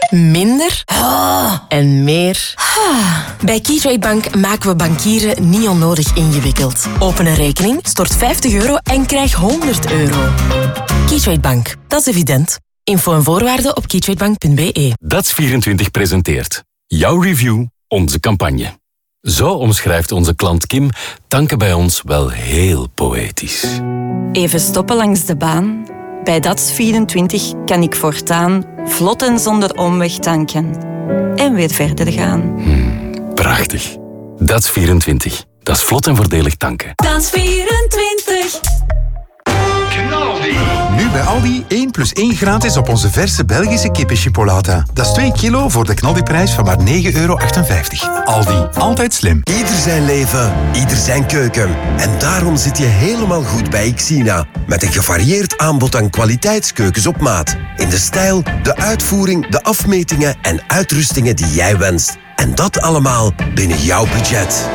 Minder en meer. Bij Keytrade Bank maken we bankieren niet onnodig ingewikkeld. Open een rekening, stort €50 en krijg €100. Keytrade Bank, dat is evident. Info en voorwaarden op keytradebank.be. Dats24 presenteert jouw review, onze campagne. Zo omschrijft onze klant Kim tanken bij ons wel heel poëtisch. Even stoppen langs de baan. Bij Dats24 kan ik voortaan vlot en zonder omweg tanken. En weer verder gaan. Prachtig. Dats24. Dat is vlot en voordelig tanken. Dats24. Nu bij Aldi 1 + 1 gratis op onze verse Belgische kippenchipolata. Dat is 2 kilo voor de knaldiprijs van maar €9,58. Aldi, altijd slim. Ieder zijn leven, ieder zijn keuken. En daarom zit je helemaal goed bij Xina. Met een gevarieerd aanbod aan kwaliteitskeukens op maat. In de stijl, de uitvoering, de afmetingen en uitrustingen die jij wenst. En dat allemaal binnen jouw budget.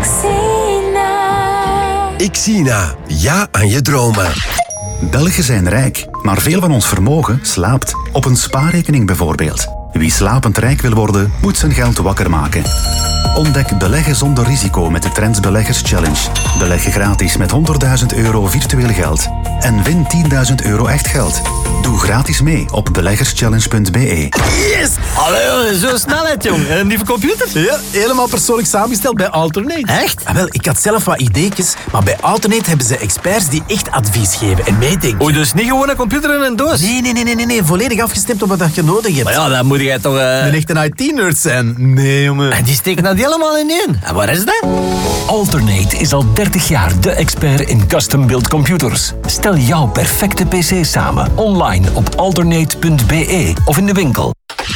Xina, ja aan je dromen. Belgen zijn rijk, maar veel van ons vermogen slaapt. Op een spaarrekening bijvoorbeeld. Wie slapend rijk wil worden, moet zijn geld wakker maken. Ontdek beleggen zonder risico met de Trends Beleggers Challenge. Beleggen gratis met €100.000 virtueel geld. En win €10.000 echt geld. Doe gratis mee op beleggerschallenge.be. Yes! Allee, zo snelheid, jong. Een nieuwe computer? Ja, helemaal persoonlijk samengesteld bij Alternate. Echt? Wel, ik had zelf wat ideetjes, maar bij Alternate hebben ze experts die echt advies geven en meedenken. Oei, dus niet gewoon een computer in een doos? Nee. Volledig afgestemd op wat je nodig hebt. Maar ja, dan moet jij toch... Een echte IT-nerd zijn. Nee, jongen. En die steken dat helemaal in één. En waar is dat? Alternate is al 30 jaar de expert in custom-built computers. Stel jouw perfecte PC samen online op alternate.be of in de winkel.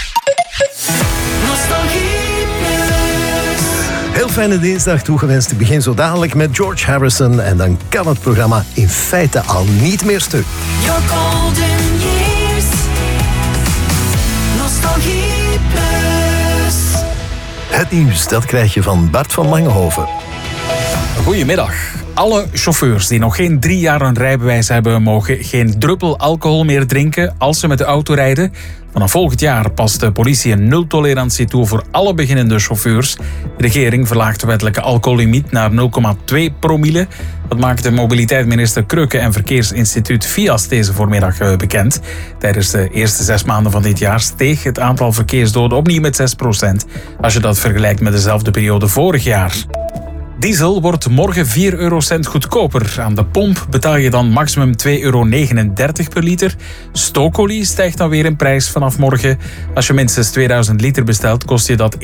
Heel fijne dinsdag toegewenst. Ik begin zo dadelijk met George Harrison en dan kan het programma in feite al niet meer stuk. Your golden years. Nostalgie Plus. Het nieuws, dat krijg je van Bart van Langenhoven. Goedemiddag. Alle chauffeurs die nog geen 3 jaar een rijbewijs hebben, mogen geen druppel alcohol meer drinken als ze met de auto rijden. Vanaf volgend jaar past de politie een nultolerantie toe voor alle beginnende chauffeurs. De regering verlaagt de wettelijke alcohollimiet naar 0,2 promille. Dat maakte mobiliteitsminister Kreuke en Verkeersinstituut Fias deze voormiddag bekend. Tijdens de eerste 6 maanden van dit jaar steeg het aantal verkeersdoden opnieuw met 6%, als je dat vergelijkt met dezelfde periode vorig jaar. Diesel wordt morgen 4 eurocent goedkoper. Aan de pomp betaal je dan maximum €2,39 per liter. Stookolie stijgt dan weer in prijs vanaf morgen. Als je minstens 2000 liter bestelt, kost je dat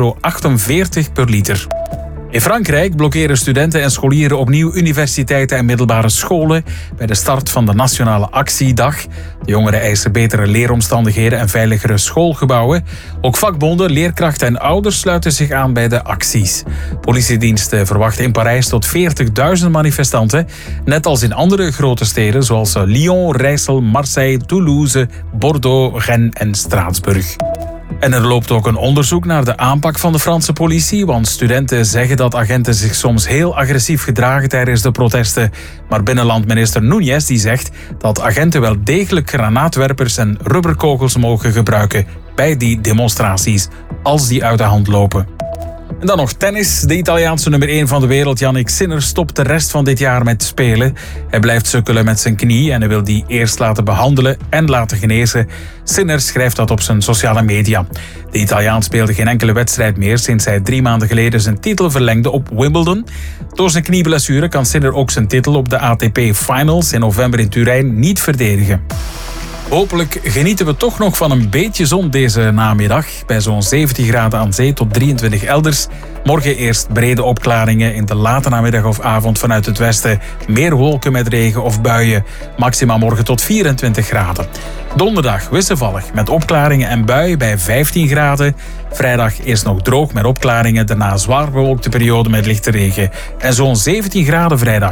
€1,48 per liter. In Frankrijk blokkeren studenten en scholieren opnieuw universiteiten en middelbare scholen bij de start van de Nationale Actiedag. De jongeren eisen betere leeromstandigheden en veiligere schoolgebouwen. Ook vakbonden, leerkrachten en ouders sluiten zich aan bij de acties. Politiediensten verwachten in Parijs tot 40.000 manifestanten, net als in andere grote steden zoals Lyon, Rijssel, Marseille, Toulouse, Bordeaux, Rennes en Straatsburg. En er loopt ook een onderzoek naar de aanpak van de Franse politie, want studenten zeggen dat agenten zich soms heel agressief gedragen tijdens de protesten. Maar binnenlandminister Núñez die zegt dat agenten wel degelijk granaatwerpers en rubberkogels mogen gebruiken bij die demonstraties, als die uit de hand lopen. En dan nog tennis. De Italiaanse nummer 1 van de wereld, Jannik Sinner, stopt de rest van dit jaar met spelen. Hij blijft sukkelen met zijn knie en hij wil die eerst laten behandelen en laten genezen. Sinner schrijft dat op zijn sociale media. De Italiaan speelde geen enkele wedstrijd meer sinds hij 3 maanden geleden zijn titel verlengde op Wimbledon. Door zijn knieblessure kan Sinner ook zijn titel op de ATP Finals in november in Turijn niet verdedigen. Hopelijk genieten we toch nog van een beetje zon deze namiddag. Bij zo'n 17 graden aan zee tot 23 elders. Morgen eerst brede opklaringen. In de late namiddag of avond vanuit het westen meer wolken met regen of buien. Maxima morgen tot 24 graden. Donderdag wisselvallig met opklaringen en buien bij 15 graden. Vrijdag eerst nog droog met opklaringen. Daarna zwaar bewolkte periode met lichte regen. En zo'n 17 graden vrijdag.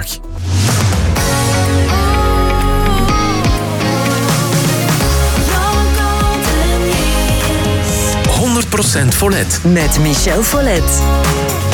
100% Follett. Met Michel Follett.